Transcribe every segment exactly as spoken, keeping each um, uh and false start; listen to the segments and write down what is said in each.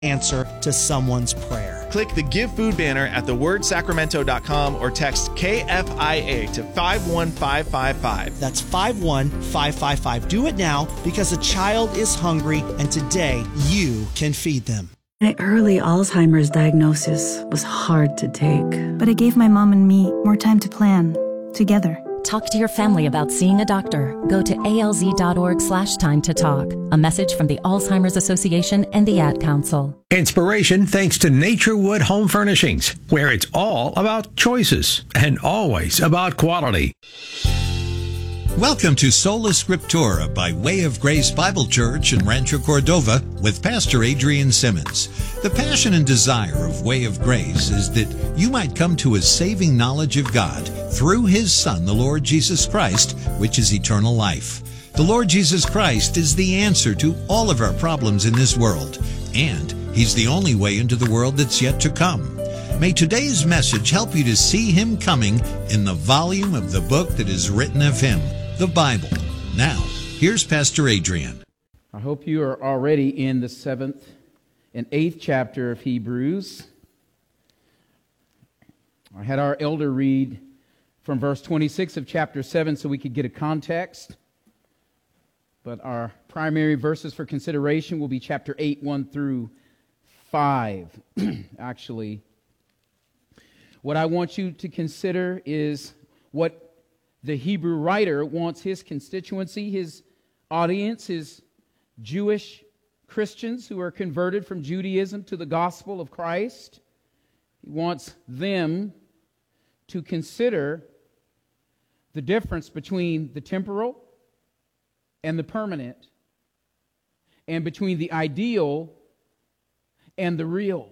answer to someone's prayer. Click the Give Food banner at the word sacramento dot com or text K F I A to five one five five five. That's five one five five five. Do it now because a child is hungry and today you can feed them. An early Alzheimer's diagnosis was hard to take. But it gave my mom and me more time to plan, together. Talk to your family about seeing a doctor. Go to alz.org slash time to talk. A message from the Alzheimer's Association and the Ad Council. Inspiration thanks to Naturewood Home Furnishings, where it's all about choices and always about quality. Welcome to Sola Scriptura by Way of Grace Bible Church in Rancho Cordova with Pastor Adrian Simmons. The passion and desire of Way of Grace is that you might come to a saving knowledge of God through His Son, the Lord Jesus Christ, which is eternal life. The Lord Jesus Christ is the answer to all of our problems in this world, and He's the only way into the world that's yet to come. May today's message help you to see Him coming in the volume of the book that is written of Him, the Bible. Now, here's Pastor Adrian. I hope you are already in the seventh and eighth chapter of Hebrews. I had our elder read from verse twenty-six of chapter seven so we could get a context. But our primary verses for consideration will be chapter eight, one through five. Actually, what I want you to consider is what the Hebrew writer wants his constituency, his audience, his Jewish Christians who are converted from Judaism to the gospel of Christ. He wants them to consider the difference between the temporal and the permanent, and between the ideal and the real.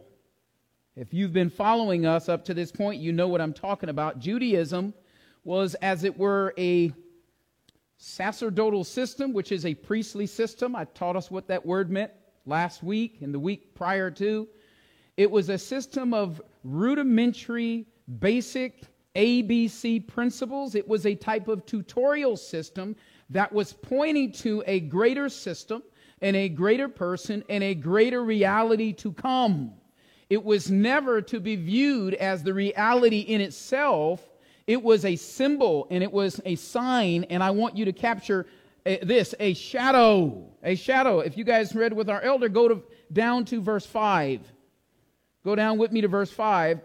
If you've been following us up to this point, you know what I'm talking about. Judaism was, as it were, a sacerdotal system, which is a priestly system. I taught us what that word meant last week and the week prior to. It was a system of rudimentary, basic A B C principles. It was a type of tutorial system that was pointing to a greater system and a greater person and a greater reality to come. It was never to be viewed as the reality in itself. It was a symbol and it was a sign, and I want you to capture a, this, a shadow. A shadow. If you guys read with our elder, go to down to verse five. Go down with me to verse five.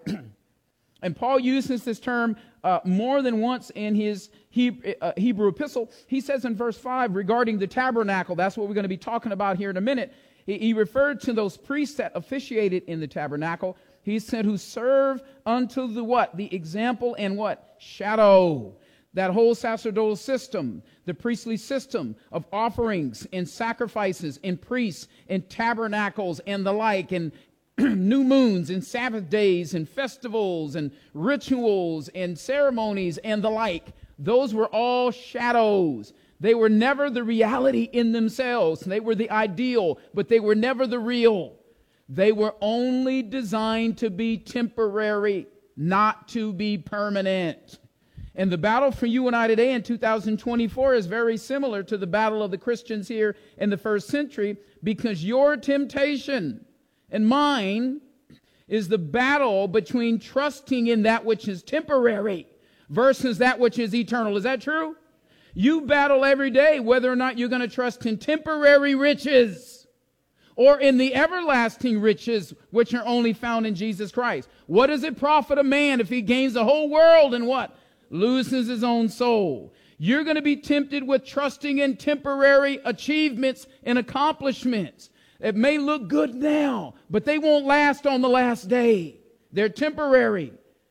And Paul uses this term uh, more than once in his Hebrew, uh, Hebrew epistle. He says in verse five regarding the tabernacle, that's what we're going to be talking about here in a minute. He, he referred to those priests that officiated in the tabernacle. He said, who serve unto the what? The example and what? Shadow. That whole sacerdotal system, the priestly system of offerings and sacrifices and priests and tabernacles and the like, and new moons and Sabbath days and festivals and rituals and ceremonies and the like. Those were all shadows. They were never the reality in themselves. They were the ideal, but they were never the real. They were only designed to be temporary, not to be permanent. And the battle for you and I today in two thousand twenty-four is very similar to the battle of the Christians here in the first century, because your temptation and mine is the battle between trusting in that which is temporary versus that which is eternal. Is that true? You battle every day whether or not you're going to trust in temporary riches or in the everlasting riches which are only found in Jesus Christ. What does it profit a man if he gains the whole world and what? Loses his own soul. You're going to be tempted with trusting in temporary achievements and accomplishments. It may look good now, but they won't last on the last day. They're temporary.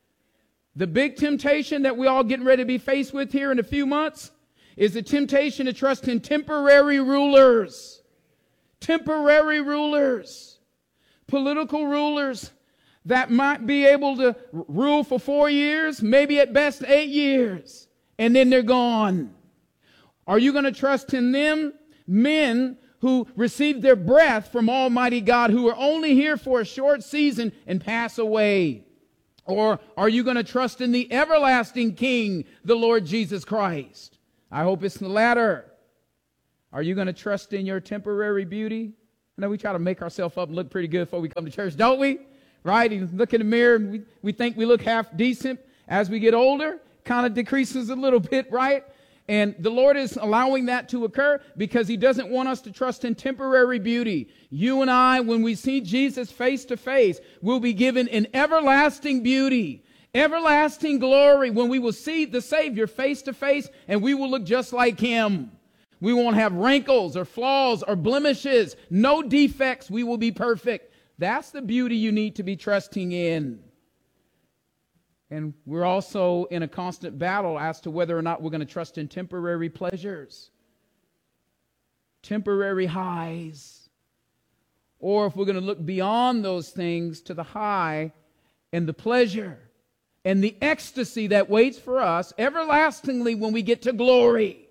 The big temptation that we all getting ready to be faced with here in a few months is the temptation to trust in temporary rulers. Temporary rulers. Political rulers that might be able to rule for four years, maybe at best eight years, and then they're gone. Are you going to trust in them? Men who received their breath from Almighty God, who are only here for a short season and pass away? Or are you going to trust in the everlasting King, the Lord Jesus Christ? I hope it's the latter. Are you going to trust in your temporary beauty? You know, we try to make ourselves up and look pretty good before we come to church, don't we? Right? You look in the mirror and we, we think we look half decent. As we get older, kind of decreases a little bit, right? And the Lord is allowing that to occur because he doesn't want us to trust in temporary beauty. You and I, when we see Jesus face to face, will be given an everlasting beauty, everlasting glory when we will see the Savior face to face and we will look just like him. We won't have wrinkles or flaws or blemishes, no defects. We will be perfect. That's the beauty you need to be trusting in. And we're also in a constant battle as to whether or not we're going to trust in temporary pleasures, temporary highs, or if we're going to look beyond those things to the high and the pleasure and the ecstasy that waits for us everlastingly when we get to glory.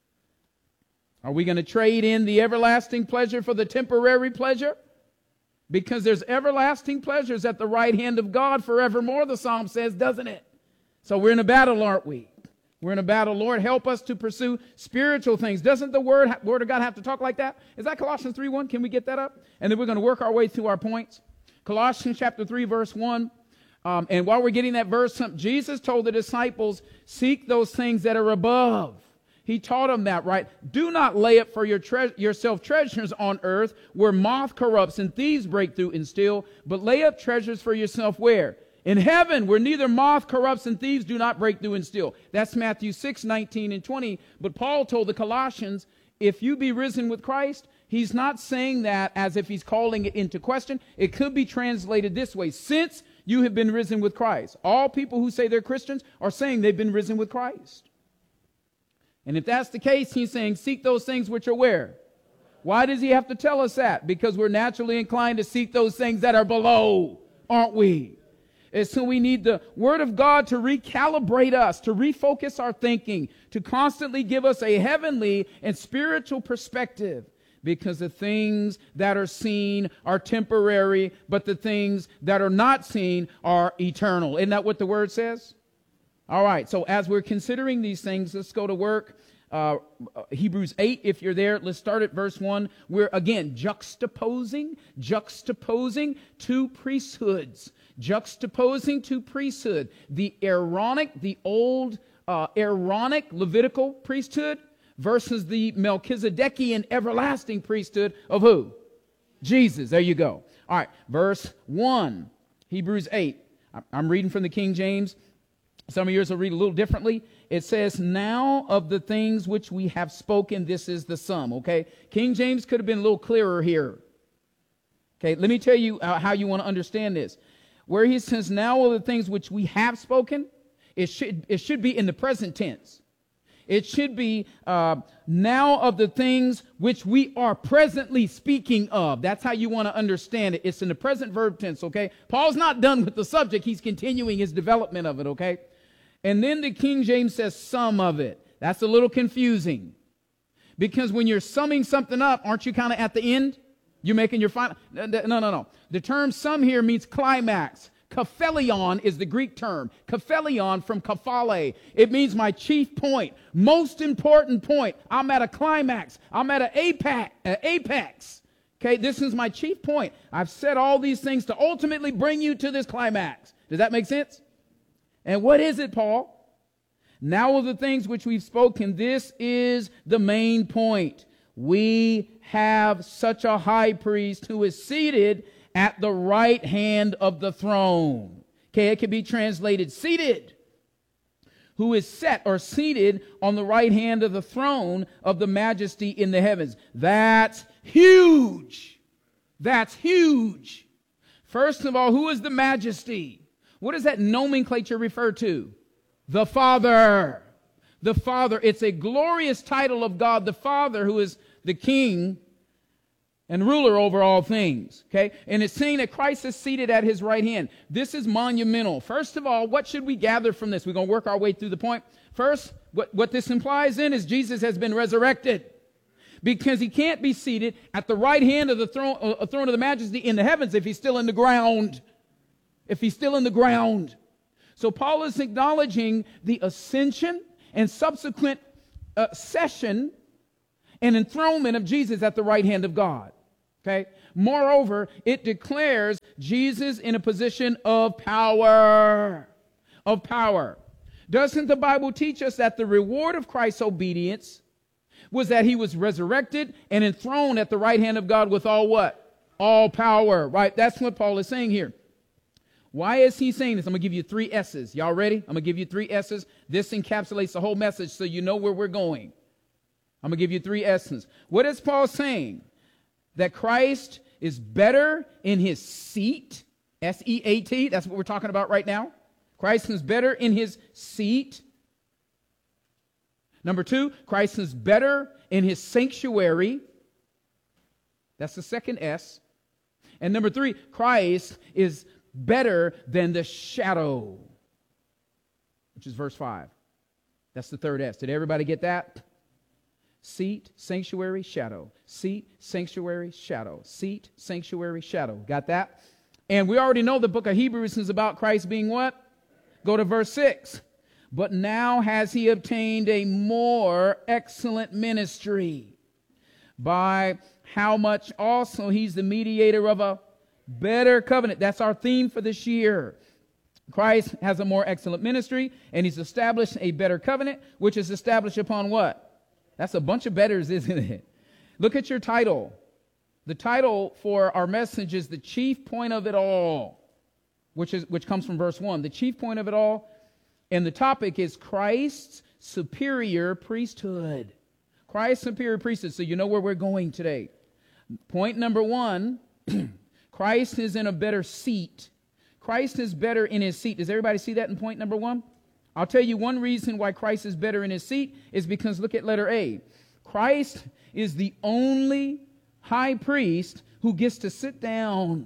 Are we going to trade in the everlasting pleasure for the temporary pleasure? Because there's everlasting pleasures at the right hand of God forevermore, the psalm says, doesn't it? So we're in a battle, aren't we? We're in a battle. Lord, help us to pursue spiritual things. Doesn't the word, word of God have to talk like that? Is that Colossians three one? Can we get that up? And then we're going to work our way through our points. Colossians chapter three, verse one. Um, and while we're getting that verse, Jesus told the disciples, seek those things that are above. He taught them that, right? Do not lay up for your tre- yourself treasures on earth where moth corrupts and thieves break through and steal, but lay up treasures for yourself where? In heaven, where neither moth corrupts and thieves do not break through and steal. That's Matthew six, nineteen and twenty. But Paul told the Colossians, if you be risen with Christ, he's not saying that as if he's calling it into question. It could be translated this way. Since you have been risen with Christ. All people who say they're Christians are saying they've been risen with Christ. And if that's the case, he's saying, seek those things which are where? Why does he have to tell us that? Because we're naturally inclined to seek those things that are below, aren't we? And so we need the Word of God to recalibrate us, to refocus our thinking, to constantly give us a heavenly and spiritual perspective. Because the things that are seen are temporary, but the things that are not seen are eternal. Isn't that what the Word says? All right, so as we're considering these things, let's go to work. Uh, Hebrews eight, if you're there, let's start at verse one. We're, again, juxtaposing, juxtaposing two priesthoods. Juxtaposing two priesthood. The Aaronic, the old uh, Aaronic Levitical priesthood versus the Melchizedekian everlasting priesthood of who? Jesus. There you go. All right, verse one, Hebrews eight. I'm reading from the King James. Some of yours will read a little differently. It says, now of the things which we have spoken, this is the sum, okay? King James could have been a little clearer here. Okay, let me tell you uh, how you want to understand this. Where he says, now of the things which we have spoken, it should, it should be in the present tense. It should be uh, now of the things which we are presently speaking of. That's how you want to understand it. It's in the present verb tense, okay? Paul's not done with the subject. He's continuing his development of it, okay? And then the King James says some of it. That's a little confusing. Because when you're summing something up, aren't you kind of at the end? You're making your final... No, no, no. The term some here means climax. Kaphelion is the Greek term. Kaphelion from kaphale. It means my chief point, most important point. I'm at a climax. I'm at an apex. Uh, apex. Okay, this is my chief point. I've said all these things to ultimately bring you to this climax. Does that make sense? And what is it, Paul? Now of the things which we've spoken, this is the main point. We have such a high priest who is seated at the right hand of the throne. Okay, it can be translated seated. Who is set or seated on the right hand of the throne of the majesty in the heavens. That's huge. That's huge. First of all, who is the majesty? What does that nomenclature refer to? The Father. The Father. It's a glorious title of God the Father, who is the King and ruler over all things. Okay? And it's saying that Christ is seated at his right hand. This is monumental. First of all, what should we gather from this? We're going to work our way through the point. First, what, what this implies then is Jesus has been resurrected. Because he can't be seated at the right hand of the throne, uh, throne of the majesty in the heavens if he's still in the ground. If he's still in the ground. So Paul is acknowledging the ascension and subsequent uh, session and enthronement of Jesus at the right hand of God. Okay. Moreover, it declares Jesus in a position of power. Of power. Doesn't the Bible teach us that the reward of Christ's obedience was that he was resurrected and enthroned at the right hand of God with all what? All power, right? That's what Paul is saying here. Why is he saying this? I'm going to give you three S's. Y'all ready? I'm going to give you three S's. This encapsulates the whole message so you know where we're going. I'm going to give you three S's. What is Paul saying? That Christ is better in his seat. S E A T. That's what we're talking about right now. Christ is better in his seat. Number two, Christ is better in his sanctuary. That's the second S. And number three, Christ is better than the shadow, which is verse five. That's the third S. Did everybody get that? Seat, sanctuary, shadow. Seat, sanctuary, shadow. Seat, sanctuary, shadow. Got that? And we already know the book of Hebrews is about Christ being what? Go to verse six. But now has he obtained a more excellent ministry, by how much also he's the mediator of a better covenant. That's our theme for this year. Christ has a more excellent ministry, and he's established a better covenant, which is established upon what? That's a bunch of betters, isn't it? Look at your title. The title for our message is the chief point of it all, which is which comes from verse one. The chief point of it all. And the topic is Christ's superior priesthood. Christ's superior priesthood. So you know where we're going today. Point number one, Christ is in a better seat. Christ is better in his seat. Does everybody see that in point number one? I'll tell you one reason why Christ is better in his seat is because look at letter A. Christ is the only high priest who gets to sit down.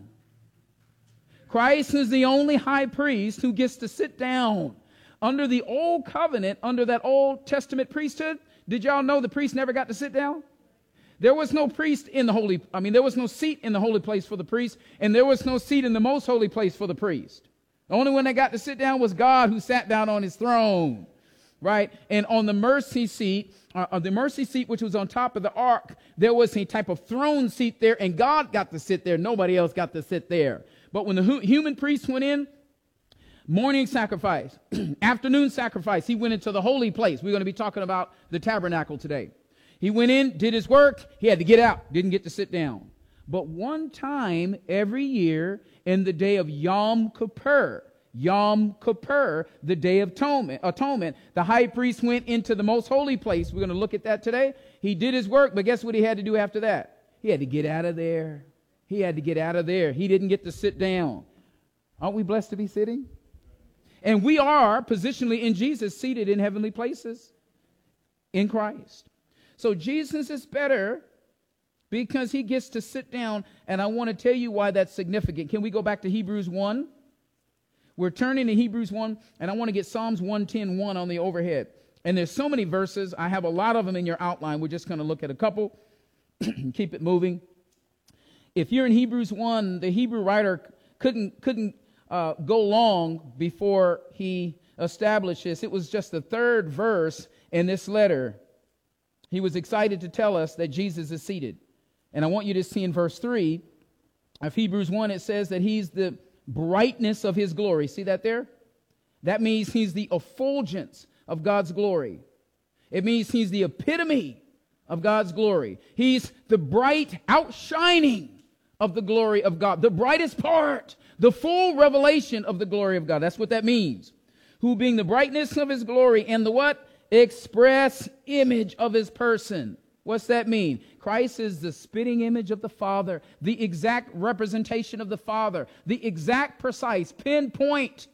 Christ is the only high priest who gets to sit down. Under the old covenant, under that Old Testament priesthood, did y'all know the priest never got to sit down? There was no priest in the holy, I mean, there was no seat in the holy place for the priest, and there was no seat in the most holy place for the priest. The only one that got to sit down was God, who sat down on his throne, right? And on the mercy seat, uh, on the mercy seat, which was on top of the ark, there was a type of throne seat there, and God got to sit there. Nobody else got to sit there. But when the hu- human priest went in, morning sacrifice, afternoon sacrifice, he went into the holy place. We're going to be talking about the tabernacle today. He went in, did his work. He had to get out. Didn't get to sit down. But one time every year in the day of Yom Kippur, Yom Kippur, the day of atonement, atonement, the high priest went into the most holy place. We're going to look at that today. He did his work, but guess what he had to do after that? He had to get out of there. He had to get out of there. He didn't get to sit down. Aren't we blessed to be sitting? And we are positionally in Jesus, seated in heavenly places in Christ. So Jesus is better because he gets to sit down, and I want to tell you why that's significant. Can we go back to Hebrews one? We're turning to Hebrews one, and I want to get Psalms one ten one on the overhead. And there's so many verses. I have a lot of them in your outline. We're just going to look at a couple. Keep it moving. If you're in Hebrews one, the Hebrew writer couldn't couldn't uh, go long before he established this. It was just the third verse in this letter. He was excited to tell us that Jesus is seated. And I want you to see in verse three of Hebrews one, it says that he's the brightness of his glory. See that there? That means he's the effulgence of God's glory. It means he's the epitome of God's glory. He's the bright outshining of the glory of God. The brightest part, the full revelation of the glory of God. That's what that means. Who being the brightness of his glory and the what? Express image of his person. What's that mean? Christ is the spitting image of the Father, the exact representation of the Father, the exact, precise, pinpoint,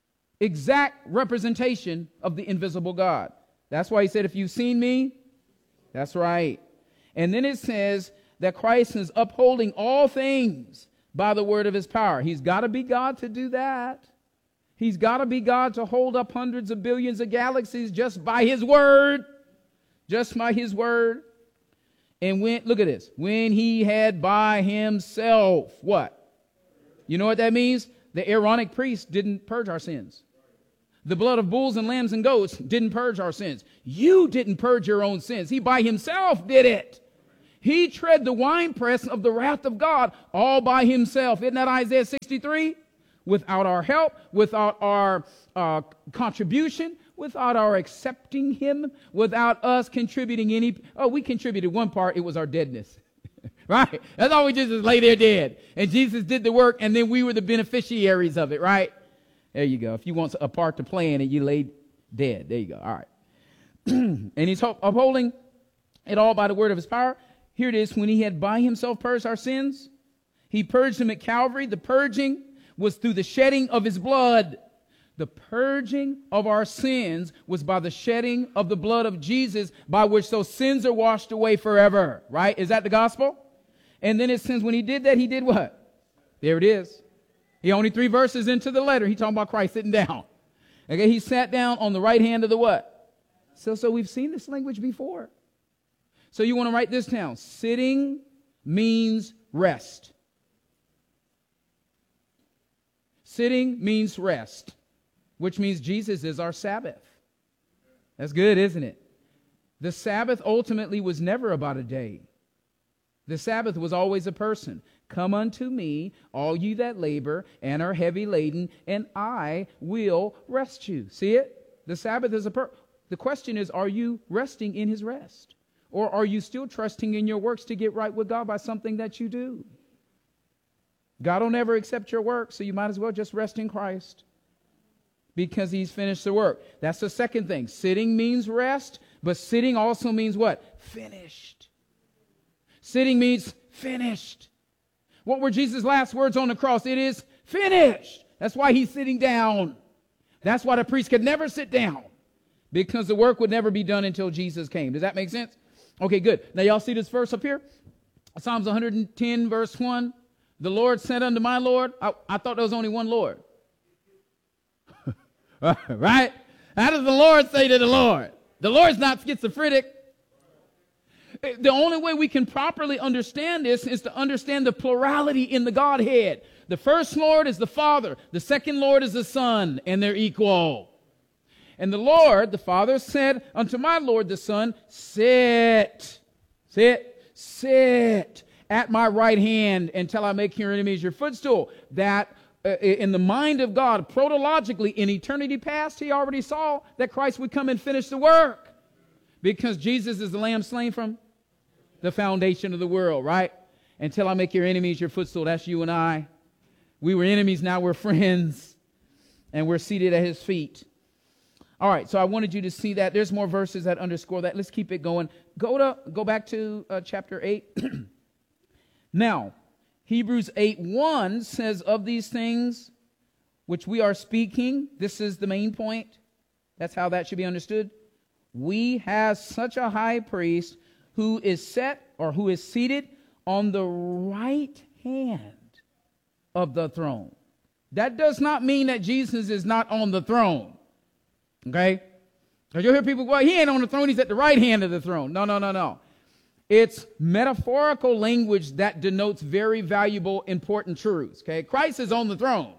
exact representation of the invisible God. That's why he said, if you've seen me, that's right. And then it says that Christ is upholding all things by the word of his power. He's got to be God to do that. He's got to be God to hold up hundreds of billions of galaxies just by his word. Just by his word. And when, look at this, when he had by himself, what? You know what that means? The Aaronic priest didn't purge our sins. The blood of bulls and lambs and goats didn't purge our sins. You didn't purge your own sins. He by himself did it. He tread the winepress of the wrath of God all by himself. Isn't that Isaiah sixty-three? Without our help, without our uh, contribution, without our accepting him, without us contributing any. Oh, we contributed one part. It was our deadness. Right? That's all we did is lay there dead. And Jesus did the work, and then we were the beneficiaries of it, right? There you go. If you want a part to play in it, you lay dead. There you go. All right. And he's upholding it all by the word of his power. Here it is. When he had by himself purged our sins, he purged them at Calvary. The purging was through the shedding of his blood. The purging of our sins was by the shedding of the blood of Jesus, by which those sins are washed away forever. Right? Is that the gospel? And then it says when he did that, he did what? There it is. He only three verses into the letter. He's talking about Christ sitting down. Okay, he sat down on the right hand of the what? So, so we've seen this language before. So you want to write this down. Sitting means rest. Sitting means rest, which means Jesus is our Sabbath. That's good, isn't it? The Sabbath ultimately was never about a day. The Sabbath was always a person. Come unto me, all you that labor and are heavy laden, and I will rest you. See it? The Sabbath is a per. The question is, are you resting in his rest? Or are you still trusting in your works to get right with God by something that you do? God will never accept your work, so you might as well just rest in Christ because he's finished the work. That's the second thing. Sitting means rest, but sitting also means what? Finished. Sitting means finished. What were Jesus' last words on the cross? It is finished. That's why he's sitting down. That's why the priest could never sit down, because the work would never be done until Jesus came. Does that make sense? Okay, good. Now y'all see this verse up here? Psalms one hundred ten, verse one. The Lord said unto my Lord. I, I thought there was only one Lord. Right? How does the Lord say to the Lord? The Lord's not schizophrenic. The only way we can properly understand this is to understand the plurality in the Godhead. The first Lord is the Father. The second Lord is the Son, and they're equal. And the Lord, the Father, said unto my Lord, the Son, sit, sit, sit at my right hand until I make your enemies your footstool. That uh, in the mind of God, protologically, in eternity past, he already saw that Christ would come and finish the work. Because Jesus is the lamb slain from the foundation of the world, right? Until I make your enemies your footstool. That's you and I. We were enemies, now we're friends. And we're seated at his feet. All right, so I wanted you to see that. There's more verses that underscore that. Let's keep it going. Go to go back to uh, chapter eight. Now, Hebrews eight one says, of these things which we are speaking, this is the main point. That's how that should be understood. We have such a high priest who is set or who is seated on the right hand of the throne. That does not mean that Jesus is not on the throne. Okay? Because you'll hear people go, well, he ain't on the throne, he's at the right hand of the throne. No, no, no, no. It's metaphorical language that denotes very valuable, important truths. Okay? Christ is on the throne.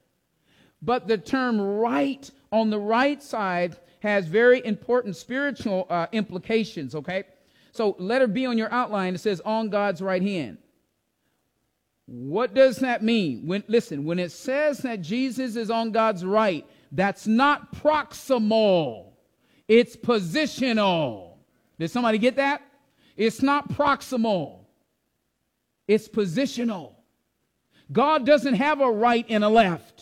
But the term right on the right side has very important spiritual uh, implications, okay? So letter B on your outline, it says on God's right hand. What does that mean? When, listen, when it says that Jesus is on God's right, that's not proximal. It's positional. Did somebody get that? It's not proximal. It's positional. God doesn't have a right and a left.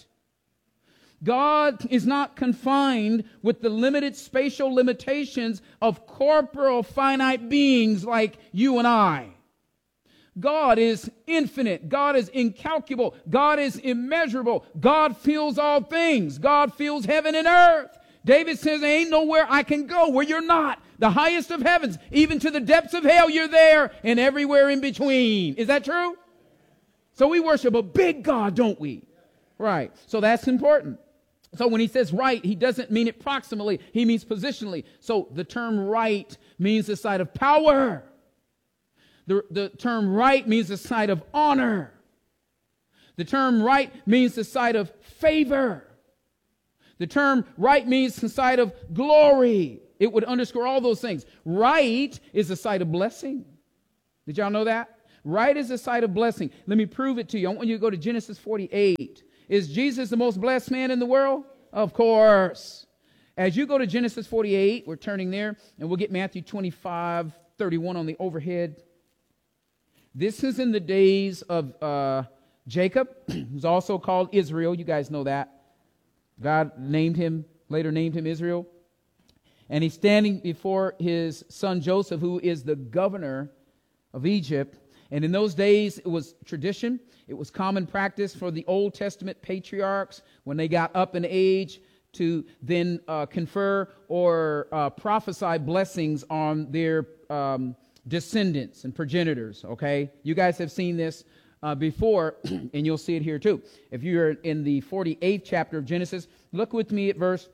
God is not confined with the limited spatial limitations of corporeal finite beings like you and I. God is infinite. God is incalculable. God is immeasurable. God fills all things. God fills heaven and earth. David says, there ain't nowhere I can go where you're not. The highest of heavens, even to the depths of hell, you're there, and everywhere in between. Is that true? So we worship a big God, don't we? Right. So that's important. So when he says right, he doesn't mean it proximally. He means positionally. So the term right means the side of power. The, the term right means the side of honor. The term right means the side of favor. The term right means the side of glory. It would underscore all those things. Right is the side of blessing. Did y'all know that? Right is a sign of blessing. Let me prove it to you. I want you to go to Genesis forty-eight. Is Jesus the most blessed man in the world? Of course. As you go to Genesis forty-eight, we're turning there, and we'll get Matthew twenty-five, thirty-one on the overhead. This is in the days of uh, Jacob, who's also called Israel. You guys know that. God named him, later named him Israel. And he's standing before his son Joseph, who is the governor of Egypt. And in those days, it was tradition. It was common practice for the Old Testament patriarchs, when they got up in age, to then uh, confer or uh, prophesy blessings on their um, descendants and progenitors, okay? You guys have seen this uh, before, and you'll see it here too. If you're in the forty-eighth chapter of Genesis, look with me at verse...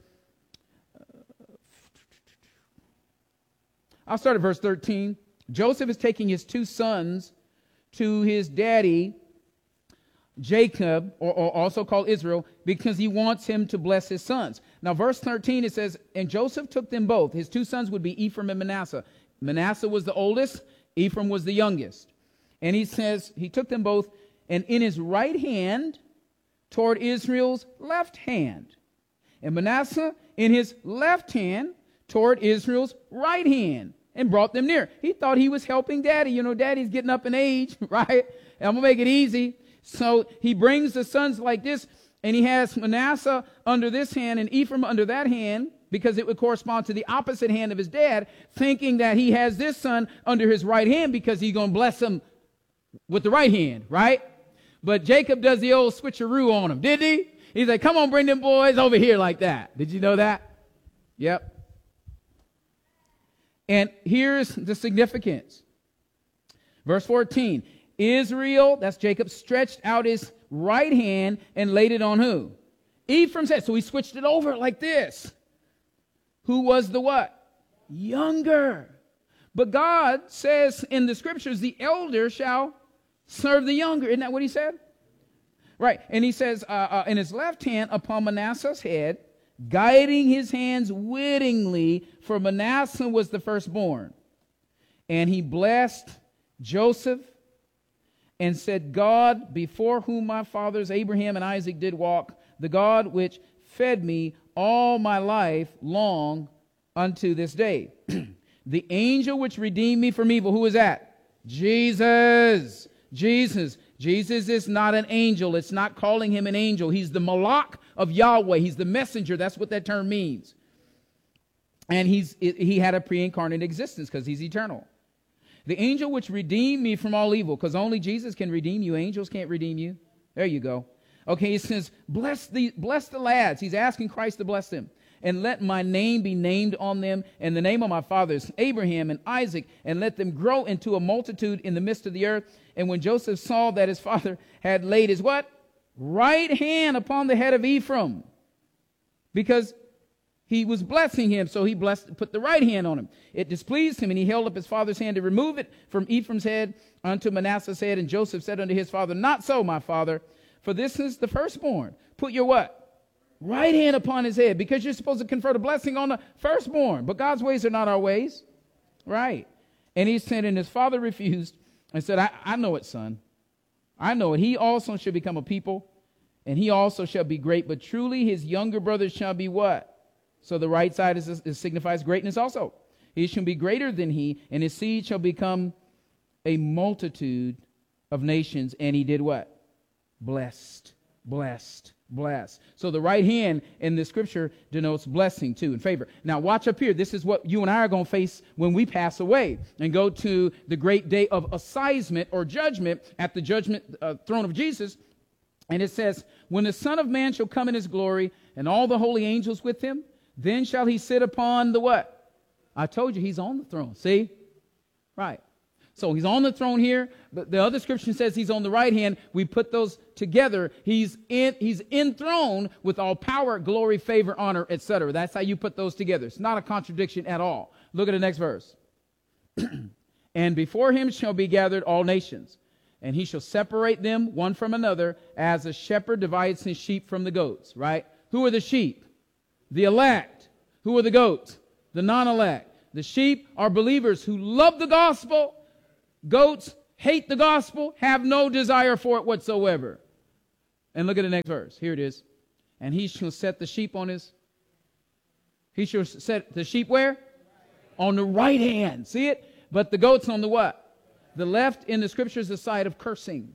I'll start at verse thirteen. Joseph is taking his two sons to his daddy, Jacob, or, or also called Israel, because he wants him to bless his sons. Now, verse thirteen, it says, and Joseph took them both. His two sons would be Ephraim and Manasseh. Manasseh was the oldest. Ephraim was the youngest. And he says, he took them both, and in his right hand toward Israel's left hand. And Manasseh in his left hand toward Israel's right hand, and brought them near. He thought he was helping daddy. You know, daddy's getting up in age, right? And I'm going to make it easy. So he brings the sons like this, and he has Manasseh under this hand and Ephraim under that hand, because it would correspond to the opposite hand of his dad, thinking that he has this son under his right hand because he's going to bless him with the right hand, right? But Jacob does the old switcheroo on him, did he? He's like, come on, bring them boys over here like that. Did you know that? Yep. And here's the significance. Verse fourteen, Israel, that's Jacob, stretched out his right hand and laid it on who? Ephraim's head. So he switched it over like this. Who was the what? Younger. But God says in the scriptures, the elder shall serve the younger. Isn't that what he said? Right. And he says, uh, uh, in his left hand upon Manasseh's head, guiding his hands wittingly, for Manasseh was the firstborn. And he blessed Joseph and said, God, before whom my fathers Abraham and Isaac did walk, the God which fed me all my life long unto this day. The angel which redeemed me from evil. Who is that? Jesus. Jesus. Jesus is not an angel. It's not calling him an angel. He's the Malak of Yahweh. He's the messenger. That's what that term means. And he's he had a pre-incarnate existence because he's eternal. The angel which redeemed me from all evil, because only Jesus can redeem you. Angels can't redeem you. There you go. Okay, he says, bless the, bless the lads. He's asking Christ to bless them. And let my name be named on them, and the name of my fathers, Abraham and Isaac, and let them grow into a multitude in the midst of the earth. And when Joseph saw that his father had laid his what? Right hand upon the head of Ephraim, because he was blessing him, so he blessed, put the right hand on him. It displeased him, and he held up his father's hand to remove it from Ephraim's head unto Manasseh's head. And Joseph said unto his father, not so, my father, for this is the firstborn. Put your what? Right hand upon his head, because you're supposed to confer the blessing on the firstborn. But God's ways are not our ways. Right. And he said, and his father refused and said, I, I know it, son. I know it. He also shall become a people, and he also shall be great. But truly his younger brothers shall be what? So the right side is, is signifies greatness also. He shall be greater than he, and his seed shall become a multitude of nations. And he did what? Blessed, blessed, blessed. So the right hand in the scripture denotes blessing too, and favor. Now watch up here. This is what you and I are going to face when we pass away and go to the great day of assignment or judgment at the judgment uh, throne of Jesus. And it says, when the Son of Man shall come in his glory and all the holy angels with him, then shall he sit upon the what? I told you he's on the throne. See? Right. So he's on the throne here, but the other scripture says he's on the right hand. We put those together. He's in, he's enthroned with all power, glory, favor, honor, et cetera. That's how you put those together. It's not a contradiction at all. Look at the next verse. And before him shall be gathered all nations, and he shall separate them one from another, as a shepherd divides his sheep from the goats. Right? Who are the sheep? The elect. Who are the goats? The non-elect. The sheep are believers who love the gospel, Goats hate the gospel, have no desire for it whatsoever. And look at the next verse. Here it is. And he shall set the sheep on his, he shall set the sheep where? On the right hand. See it? But the goats on the what? The left in the scriptures, the side of cursing.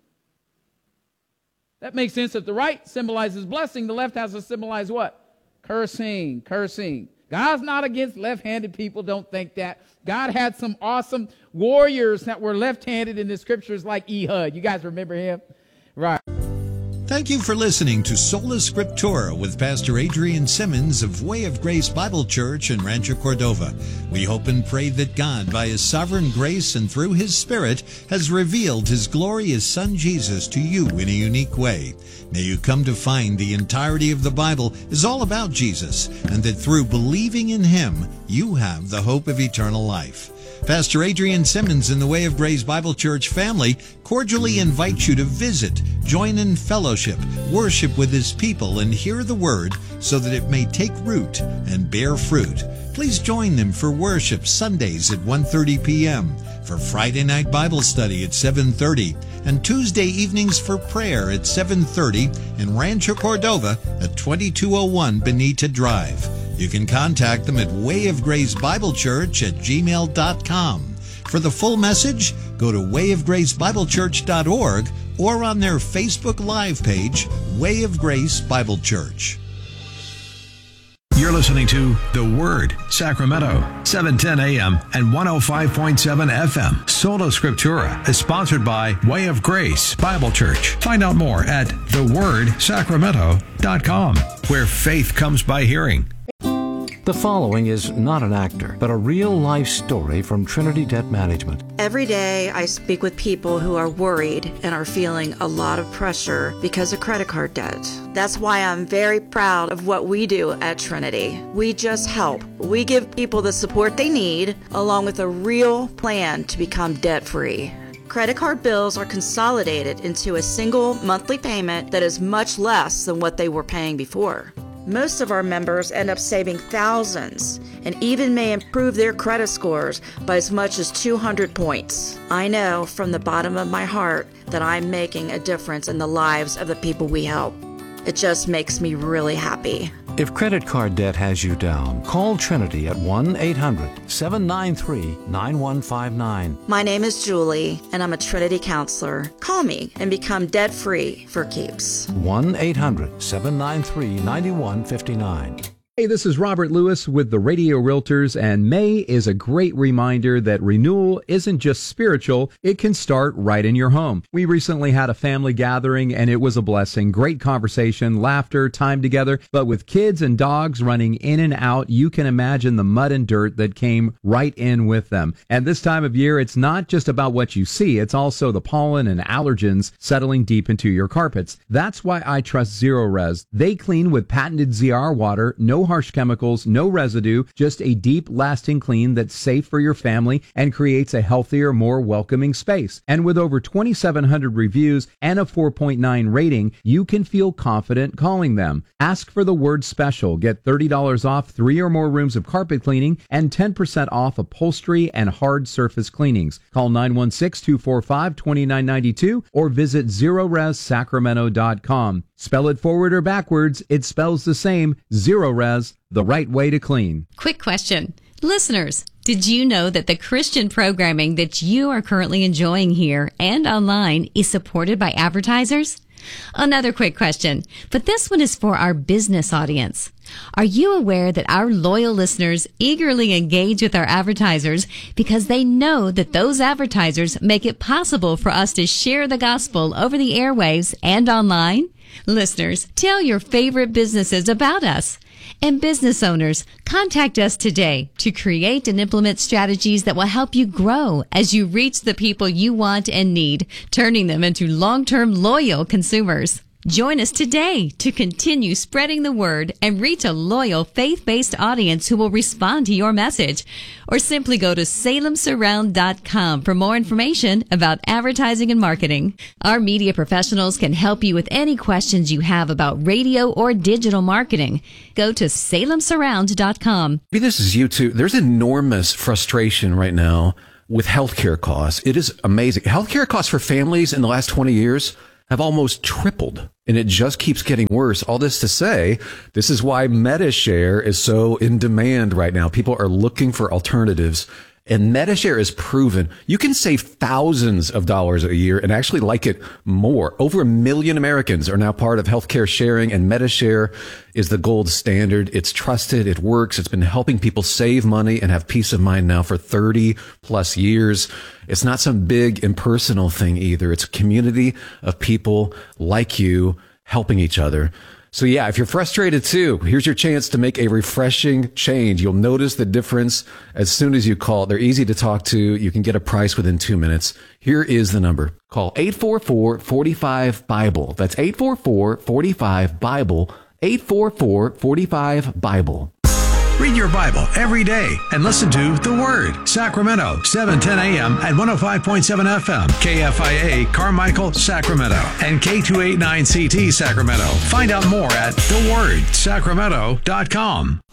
That makes sense. If the right symbolizes blessing, the left has to symbolize what? Cursing, cursing. God's not against left-handed people. Don't think that. God had some awesome warriors that were left-handed in the scriptures like Ehud. You guys remember him? Right. Thank you for listening to Sola Scriptura with Pastor Adrian Simmons of Way of Grace Bible Church in Rancho Cordova. We hope and pray that God, by His sovereign grace and through His Spirit, has revealed His glorious Son Jesus to you in a unique way. May you come to find the entirety of the Bible is all about Jesus, and that through believing in Him, you have the hope of eternal life. Pastor Adrian Simmons and the Way of Grace Bible Church family cordially invite you to visit, join in fellowship, worship with His people, and hear the Word so that it may take root and bear fruit. Please join them for worship Sundays at one thirty p.m., for Friday night Bible study at seven thirty, and Tuesday evenings for prayer at seven thirty in Rancho Cordova at twenty-two oh one Benita Drive. You can contact them at way of grace bible church at gmail dot com. For the full message, go to way of grace bible church dot org or on their Facebook Live page, Way of Grace Bible Church. You're listening to The Word, Sacramento, seven ten a.m. and one oh five point seven F M. Sola Scriptura is sponsored by Way of Grace Bible Church. Find out more at the word sacramento dot com, where faith comes by hearing. The following is not an actor, but a real-life story from Trinity Debt Management. Every day I speak with people who are worried and are feeling a lot of pressure because of credit card debt. That's why I'm very proud of what we do at Trinity. We just help. We give people the support they need, along with a real plan to become debt-free. Credit card bills are consolidated into a single monthly payment that is much less than what they were paying before. Most of our members end up saving thousands and even may improve their credit scores by as much as two hundred points. I know from the bottom of my heart that I'm making a difference in the lives of the people we help. It just makes me really happy. If credit card debt has you down, call Trinity at one eight hundred seven nine three nine one five nine. My name is Julie, and I'm a Trinity counselor. Call me and become debt-free for keeps. one eight hundred seven nine three nine one five nine. Hey, this is Robert Lewis with the Radio Realtors, and May is a great reminder that renewal isn't just spiritual, it can start right in your home. We recently had a family gathering, and it was a blessing. Great conversation, laughter, time together, but with kids and dogs running in and out, you can imagine the mud and dirt that came right in with them. And this time of year, it's not just about what you see, it's also the pollen and allergens settling deep into your carpets. That's why I trust Zerorez. They clean with patented Z R water, no harsh chemicals, no residue, just a deep, lasting clean that's safe for your family and creates a healthier, more welcoming space. And with over twenty-seven hundred reviews and a four point nine rating, you can feel confident calling them. Ask for the word special. Get thirty dollars off three or more rooms of carpet cleaning and ten percent off upholstery and hard surface cleanings. Call nine one six, two four five, two nine nine two or visit zerorez sacramento dot com. Spell it forward or backwards, it spells the same. Zerorez, the right way to clean. Quick question. Listeners, did you know that the Christian programming that you are currently enjoying here and online is supported by advertisers? Another quick question, but this one is for our business audience. Are you aware that our loyal listeners eagerly engage with our advertisers because they know that those advertisers make it possible for us to share the gospel over the airwaves and online? Listeners, tell your favorite businesses about us. And business owners, contact us today to create and implement strategies that will help you grow as you reach the people you want and need, turning them into long-term loyal consumers. Join us today to continue spreading the word and reach a loyal, faith-based audience who will respond to your message. Or simply go to salem surround dot com for more information about advertising and marketing. Our media professionals can help you with any questions you have about radio or digital marketing. Go to salem surround dot com. Maybe this is you too. There's enormous frustration right now with healthcare costs. It is amazing. Healthcare costs for families in the last twenty years have almost tripled, and it just keeps getting worse. All this to say, this is why MediShare is so in demand right now. People are looking for alternatives, and MediShare is proven you can save thousands of dollars a year and actually like it more. Over a million Americans are now part of healthcare sharing, and MediShare is the gold standard. It's trusted. It works. It's been helping people save money and have peace of mind now for thirty plus years. It's not some big impersonal thing either. It's a community of people like you helping each other. So yeah, if you're frustrated too, here's your chance to make a refreshing change. You'll notice the difference as soon as you call. They're easy to talk to. You can get a price within two minutes. Here is the number. Call eight four four, four five, BIBLE. That's eight four four, four five, BIBLE. eight four four, four five, BIBLE. Read your Bible every day and listen to The Word, Sacramento, seven ten a.m. at one oh five point seven F M, K F I A, Carmichael, Sacramento, and K two eighty-nine C T, Sacramento. Find out more at the word sacramento dot com.